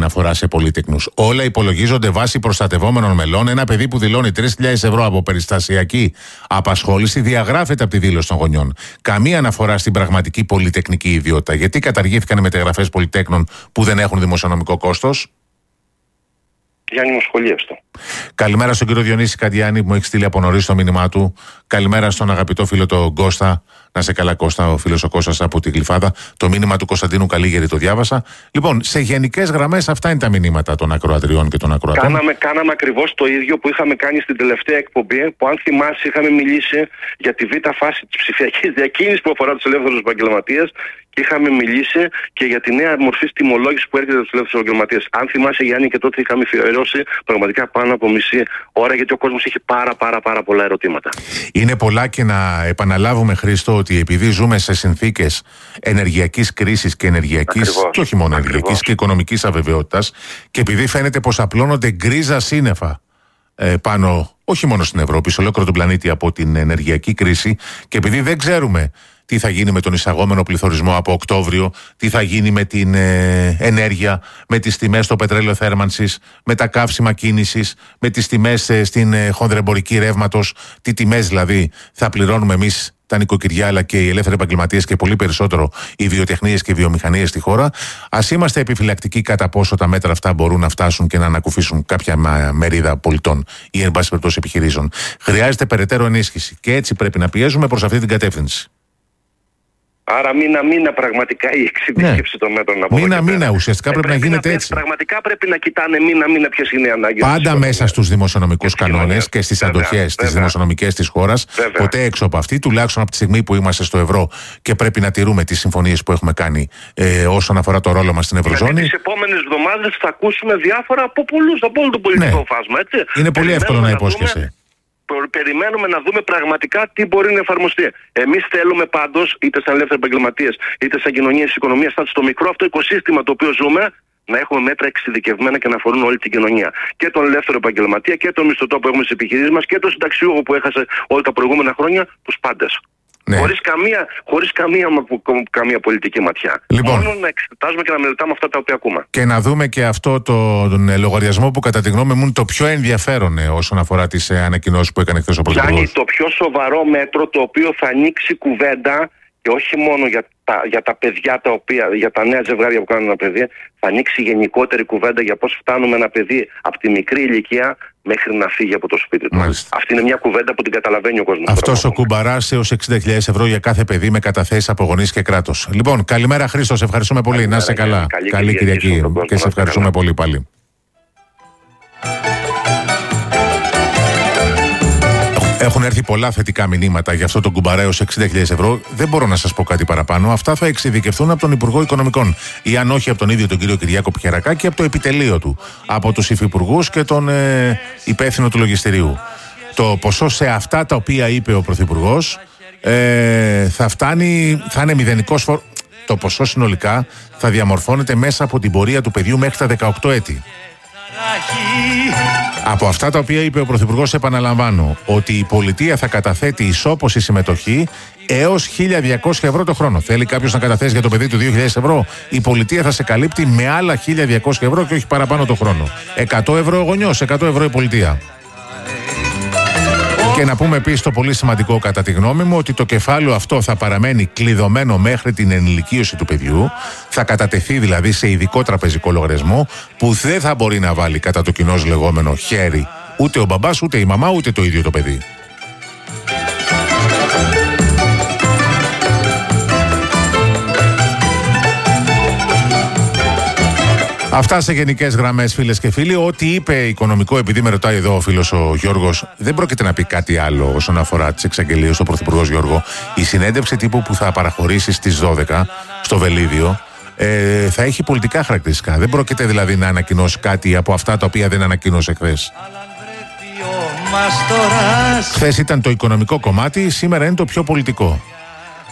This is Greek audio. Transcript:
αναφορά σε πολυτεκνούς. Όλα υπολογίζονται βάσει προστατευόμενων μελών. Ένα παιδί που δηλώνει 3.000 ευρώ από περιστασιακή απασχόληση διαγράφεται από τη δήλωση των γονιών. Καμία αναφορά στην πραγματική πολυτεχνική ιδιότητα. Γιατί καταργήθηκαν οι μεταγραφές πολυτέκνων που δεν έχουν δημοσιονομικό κόστος? Γιάννη μου, σχολίαστο. Καλημέρα στον κύριο Διονύση Καντιάνη που μου έχει στείλει από νωρίς το μήνυμά του. Καλημέρα στον αγαπητό φίλο τον Κώστα. Να σε καλά, Κώστα, ο φίλος ο Κώστας από την Γλυφάδα. Το μήνυμα του Κωνσταντίνου Καλίγερη το διάβασα. Λοιπόν, σε γενικές γραμμές αυτά είναι τα μηνύματα των ακροατριών και των ακροατών. Κάναμε ακριβώς το ίδιο που είχαμε κάνει στην τελευταία εκπομπή, που αν θυμάσαι είχαμε μιλήσει για τη β' φάση της ψηφιακής διακίνησης που αφορά τους ελεύθερους επαγγελματίες και είχαμε μιλήσει και για τη νέα μορφή τιμολόγηση που έρχεται από τους ελεύθερους επαγγελματίες. Αν θυμάσαι, Γιάννη, και τότε είχαμε αφιερώσει πραγματικά πάνω από μισή ώρα, γιατί ο κόσμος είχε πάρα πολλά ερωτήματα. Είναι πολλά, και να επαναλάβουμε, Χρήστο, ότι επειδή ζούμε σε συνθήκες ενεργειακής κρίσης και ενεργειακής, και όχι μόνο ενεργειακής, και οικονομικής αβεβαιότητας, και επειδή φαίνεται πως απλώνονται γκρίζα σύννεφα πάνω, όχι μόνο στην Ευρώπη, σε ολόκληρο τον πλανήτη από την ενεργειακή κρίση, και επειδή δεν ξέρουμε τι θα γίνει με τον εισαγόμενο πληθωρισμό από Οκτώβριο, τι θα γίνει με την ενέργεια, με τις τιμές στο πετρέλαιο θέρμανσης, με τα καύσιμα κίνησης, με τις τιμές στην χονδρεμπορική ρεύματος, τι τιμές δηλαδή θα πληρώνουμε εμείς τα νοικοκυριά, αλλά και οι ελεύθεροι επαγγελματίες και πολύ περισσότερο οι βιοτεχνίες και οι βιομηχανίες στη χώρα. Ας είμαστε επιφυλακτικοί κατά πόσο τα μέτρα αυτά μπορούν να φτάσουν και να ανακουφίσουν κάποια μερίδα πολιτών ή εν πάση περιπτώσει επιχειρήσεων. Χρειάζεται περαιτέρω ενίσχυση και έτσι πρέπει να πιέζουμε προς αυτή την κατεύθυνση. Άρα μήνα πραγματικά η εξειδίκευση των μέτρων από μήνα ουσιαστικά πρέπει να γίνεται έτσι. Πραγματικά πρέπει να κοιτάνε μήνα ποιες είναι οι ανάγκες. Πάντα μέσα στους δημοσιονομικούς κανόνες και στις αντοχές τις δημοσιονομικές της χώρας. Ποτέ έξω από αυτή, τουλάχιστον από τη στιγμή που είμαστε στο ευρώ και πρέπει να τηρούμε τις συμφωνίες που έχουμε κάνει όσον αφορά το ρόλο μας στην Ευρωζώνη. Τις επόμενες εβδομάδες θα ακούσουμε διάφορα από πολλούς, από όλο το πολιτικό φάσμα. Έτσι. Είναι πολύ εύκολο να υπόσχεσαι. Περιμένουμε να δούμε πραγματικά τι μπορεί να εφαρμοστεί. Εμείς θέλουμε πάντως, είτε σαν ελεύθεροι επαγγελματίες, είτε σαν κοινωνία της οικονομίας, στο μικρό αυτό οικοσύστημα το οποίο ζούμε, να έχουμε μέτρα εξειδικευμένα και να αφορούν όλη την κοινωνία. Και τον ελεύθερο επαγγελματία και τον μισθωτό που έχουμε στις επιχειρήσεις μας και τον συνταξιούχο που έχασε όλα τα προηγούμενα χρόνια, τους πάντες. Ναι. Χωρίς καμία πολιτική ματιά. Λοιπόν, μόνο να εξετάζουμε και να μελετάμε αυτά τα οποία ακούμε. Και να δούμε και αυτό τον λογαριασμό που κατά τη γνώμη μου είναι το πιο ενδιαφέρον όσον αφορά τις ανακοινώσεις που έκανε χθες ο Πρωθυπουργός. Γιάννη, το πιο σοβαρό μέτρο το οποίο θα ανοίξει κουβέντα, και όχι μόνο για τα παιδιά τα οποία, για τα νέα ζευγάρια που κάνουν ένα παιδί, θα ανοίξει γενικότερη κουβέντα για πώς φτάνουμε ένα παιδί από τη μικρή ηλικία μέχρι να φύγει από το σπίτι του. Μάλιστα. Αυτή είναι μια κουβέντα που την καταλαβαίνει ο κόσμος. Αυτός ο κουμπαράς έως 60.000 ευρώ για κάθε παιδί με καταθέσεις από γονείς και κράτος. Λοιπόν, καλημέρα Χρήστο, σε ευχαριστούμε πολύ. Καλημέρα, να είσαι καλά. Καλή Κυριακή και σε ευχαριστούμε πολύ πάλι. Έχουν έρθει πολλά θετικά μηνύματα για αυτό το κουμπαρέο σε 60.000 ευρώ. Δεν μπορώ να σας πω κάτι παραπάνω. Αυτά θα εξειδικευθούν από τον Υπουργό Οικονομικών. Ή αν όχι από τον ίδιο τον κύριο Κυριάκο Πιερακά και από το επιτελείο του. Από τους υφυπουργούς και τον υπεύθυνο του λογιστηρίου. Το ποσό σε αυτά τα οποία είπε ο Πρωθυπουργός θα είναι μηδενικός φόρος. Το ποσό συνολικά θα διαμορφώνεται μέσα από την πορεία του παιδιού μέχρι τα 18 έτη. Από αυτά τα οποία είπε ο Πρωθυπουργός, επαναλαμβάνω ότι η πολιτεία θα καταθέτει ισόποση συμμετοχή έως 1.200 ευρώ το χρόνο. Θέλει κάποιος να καταθέσει για το παιδί του 2.000 ευρώ, η πολιτεία θα σε καλύπτει με άλλα 1.200 ευρώ και όχι παραπάνω το χρόνο. 100 ευρώ ο γονιός, 100 ευρώ η πολιτεία. Και να πούμε επίσης το πολύ σημαντικό κατά τη γνώμη μου, ότι το κεφάλαιο αυτό θα παραμένει κλειδωμένο μέχρι την ενηλικίωση του παιδιού, θα κατατεθεί δηλαδή σε ειδικό τραπεζικό λογαριασμό που δεν θα μπορεί να βάλει κατά το κοινώς λεγόμενο χέρι ούτε ο μπαμπάς, ούτε η μαμά, ούτε το ίδιο το παιδί. Αυτά σε γενικές γραμμές, φίλες και φίλοι. Ό,τι είπε οικονομικό, επειδή με ρωτάει εδώ ο φίλος ο Γιώργος, δεν πρόκειται να πει κάτι άλλο όσον αφορά τις εξαγγελίες του Πρωθυπουργός. Γιώργο, η συνέντευξη τύπου που θα παραχωρήσει στις 12 στο Βελίδιο θα έχει πολιτικά χαρακτηριστικά. Δεν πρόκειται δηλαδή να ανακοινώσει κάτι από αυτά τα οποία δεν ανακοίνωσε χθες. Χθες ήταν το οικονομικό κομμάτι, σήμερα είναι το πιο πολιτικό.